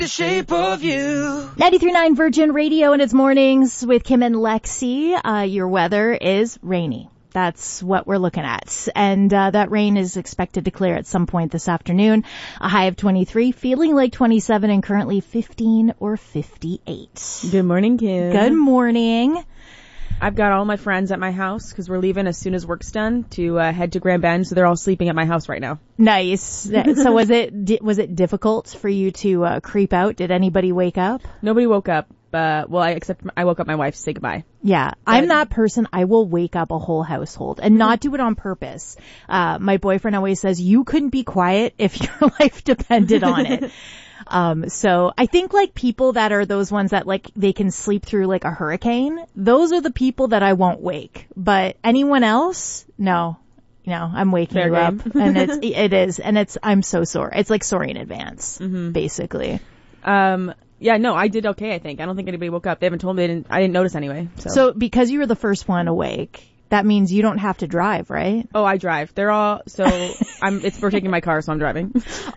The shape of you. 93.9 Virgin Radio in its mornings with Kim and Lexi. Your weather is rainy. That's what we're looking at. And that rain is expected to clear at some point this afternoon. A high of 23, feeling like 27, and currently 15 or 58. Good morning, Kim. Good morning. I've got all my friends at my house because we're leaving as soon as work's done to head to Grand Bend, so they're all sleeping at my house right now. Nice. So was it difficult for you to creep out? Did anybody wake up? Nobody woke up. Except I woke up my wife to say goodbye. Yeah, I'm that person. I will wake up a whole household and not do it on purpose. My boyfriend always says, you couldn't be quiet if your life depended on it. So I think like people that are those ones that like they can sleep through like a hurricane, those are the people that I won't wake. But anyone else, no. You know, I'm waking Fair you game. up, and I'm so sore. It's like sore in advance, basically. Yeah, no, I did okay, I think. I don't think anybody woke up. They haven't told me. I didn't notice anyway. So because you were the first one awake, that means you don't have to drive, right? Oh, I drive. They're all, so we're taking my car, so I'm driving.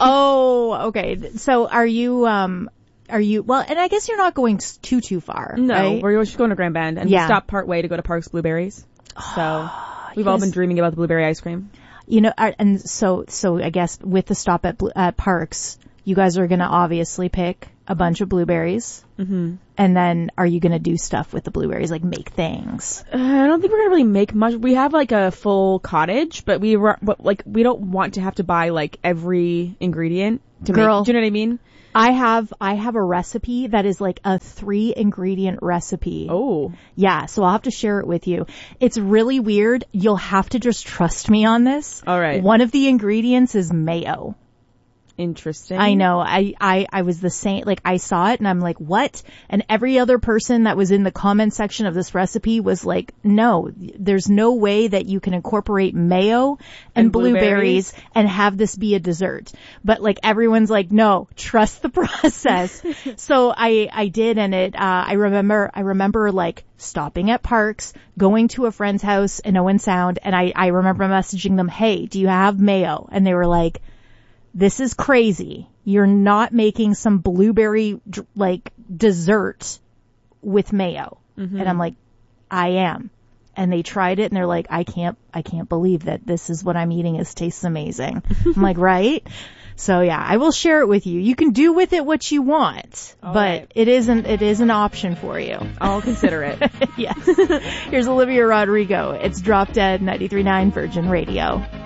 Oh, okay. So are you, well, and I guess you're not going too far, No, right? we're just going to Grand Bend, and we stopped part way to go to Parks Blueberries. So we've all been dreaming about the blueberry ice cream. You know, and so I guess with the stop at Parks, you guys are going to obviously pick a bunch of blueberries. Mm-hmm. And then are you going to do stuff with the blueberries, like make things? I don't think we're going to really make much. We have like a full cottage, but we don't want to have to buy like every ingredient to make. Do you know what I mean? I have a recipe that is like a 3-ingredient recipe. Oh. Yeah, so I'll have to share it with you. It's really weird. You'll have to just trust me on this. All right. One of the ingredients is mayo. Interesting. I know. I was the same, like I saw it and I'm like, what? And every other person that was in the comment section of this recipe was like, no, there's no way that you can incorporate mayo and blueberries and have this be a dessert. But like everyone's like, no, trust the process. So I did, and I remember like stopping at Parks, going to a friend's house in Owen Sound, and I remember messaging them, hey, do you have mayo? And they were like, this is crazy. You're not making some blueberry like dessert with mayo. Mm-hmm. And I'm like, I am. And they tried it and they're like, I can't believe that this is what I'm eating. It tastes amazing. I'm like, right? So yeah, I will share it with you. You can do with it what you want, but right. It is an option for you. I'll consider it. Yes. Here's Olivia Rodrigo. It's Drop Dead 93.9 Virgin Radio.